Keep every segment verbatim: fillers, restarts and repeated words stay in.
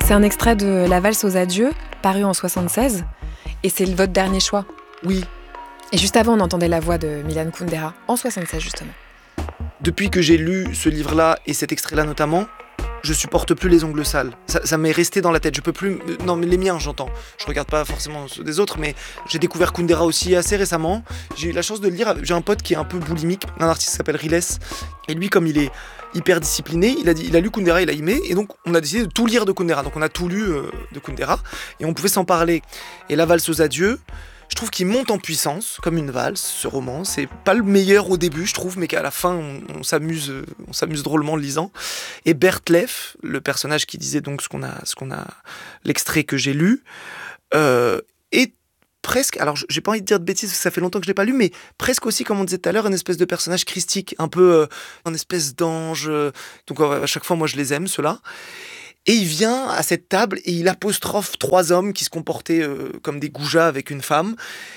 C'est un extrait de La valse aux adieux, paru en soixante-seize, et c'est votre dernier choix. Oui. Et juste avant, on entendait la voix de Milan Kundera, en soixante-seize justement. Depuis que j'ai lu ce livre-là, et cet extrait-là notamment, je supporte plus les ongles sales. Ça, ça m'est resté dans la tête. Je peux plus. Non, mais les miens, j'entends. Je regarde pas forcément ceux des autres, mais j'ai découvert Kundera aussi assez récemment. J'ai eu la chance de le lire. J'ai un pote qui est un peu boulimique, un artiste qui s'appelle Riles. Et lui, comme il est hyper discipliné, il a, dit, il a lu Kundera, il a aimé. Et donc, on a décidé de tout lire de Kundera. Donc, on a tout lu euh, de Kundera. Et on pouvait s'en parler. Et La valse aux adieux, je trouve qu'il monte en puissance, comme une valse, ce roman. C'est pas le meilleur au début, je trouve, mais qu'à la fin, on, on, s'amuse, on s'amuse drôlement en le lisant. Et Bertleff, le personnage qui disait donc ce qu'on a, ce qu'on a, l'extrait que j'ai lu, euh, est presque, alors j'ai pas envie de dire de bêtises, parce que ça fait longtemps que je l'ai pas lu, mais presque aussi, comme on disait tout à l'heure, une espèce de personnage christique, un peu, euh, une espèce d'ange. Donc à chaque fois, moi, je les aime, ceux-là. Et il vient à cette table et il apostrophe trois hommes qui se comportaient euh, comme des goujats avec une femme.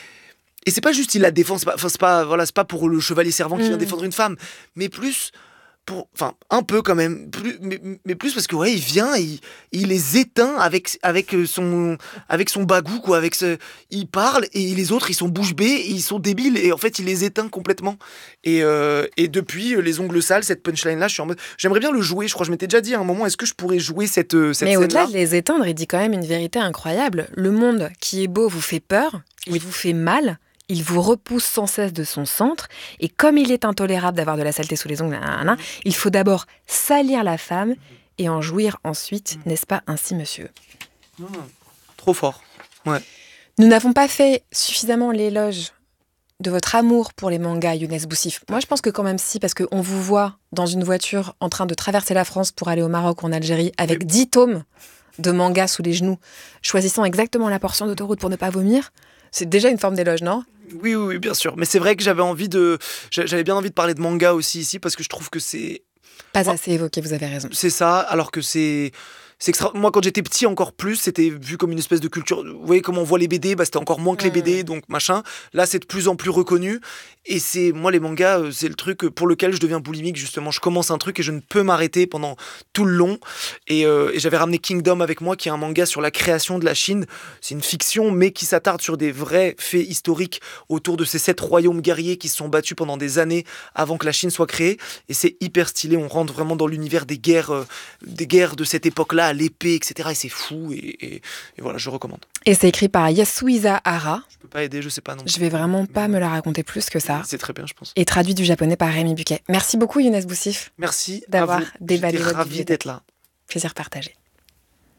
Et c'est pas juste il la défend, c'est pas, c'est pas, voilà, c'est pas pour le chevalier servant qui vient Mmh. défendre une femme, mais plus pour, enfin un peu quand même, plus, mais, mais plus parce que ouais, il vient, et il, il les éteint avec avec son avec son bagou quoi, avec ce, il parle et les autres ils sont bouche bée, et ils sont débiles et en fait il les éteint complètement. Et euh, et depuis euh, les ongles sales, cette punchline là, je suis en mode, j'aimerais bien le jouer. Je crois que je m'étais déjà dit à un moment, est-ce que je pourrais jouer cette cette Mais scène au-delà là. de les éteindre, il dit quand même une vérité incroyable. Le monde qui est beau vous fait peur, il Oui. vous fait mal, il vous repousse sans cesse de son centre, et comme il est intolérable d'avoir de la saleté sous les ongles, nanana, il faut d'abord salir la femme et en jouir ensuite, n'est-ce pas ainsi, monsieur ? Mmh. Trop fort. Ouais. Nous n'avons pas fait suffisamment l'éloge de votre amour pour les mangas, Younes Boussif. Moi, je pense que quand même si, parce qu'on vous voit dans une voiture en train de traverser la France pour aller au Maroc ou en Algérie avec dix tomes de mangas sous les genoux, choisissant exactement la portion d'autoroute pour ne pas vomir. C'est déjà une forme d'éloge, non ? Oui, oui, oui, bien sûr. Mais c'est vrai que j'avais envie de, j'avais bien envie de parler de manga aussi ici, parce que je trouve que c'est Pas Moi- assez évoqué, vous avez raison. c'est ça, alors que c'est c'est extra. Moi, quand j'étais petit, encore plus, c'était vu comme une espèce de culture. Vous voyez comment on voit les B D, bah, c'était encore moins que les B D, donc machin. Là, c'est de plus en plus reconnu. Et c'est moi les mangas, euh, c'est le truc pour lequel je deviens boulimique justement. Je commence un truc et je ne peux m'arrêter pendant tout le long. Et, euh, et j'avais ramené Kingdom avec moi, qui est un manga sur la création de la Chine. C'est une fiction, mais qui s'attarde sur des vrais faits historiques autour de ces sept royaumes guerriers qui se sont battus pendant des années avant que la Chine soit créée. Et c'est hyper stylé. On rentre vraiment dans l'univers des guerres, euh, des guerres de cette époque-là, à l'épée, et cetera. Et c'est fou. Et, et, et voilà, je recommande. Et c'est écrit par Yasuiza Hara. Je peux pas aider, je sais pas non. Je vais vraiment pas me la raconter plus que ça. C'est très bien, je pense. Et traduit du japonais par Rémi Buquet. Merci beaucoup, Younes Boussif. Merci D'avoir à vous. déballé J'étais votre ravi bibliothèque. d'être là. Plaisir partagé.